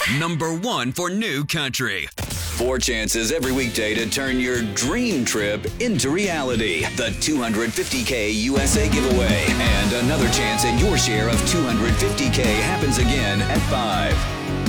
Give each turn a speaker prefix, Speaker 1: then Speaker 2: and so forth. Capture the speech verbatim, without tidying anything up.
Speaker 1: Number one for new country.
Speaker 2: Four chances every weekday to turn your dream trip into reality. The two hundred fifty K U S A giveaway. And another chance at your share of two hundred fifty K happens again at five.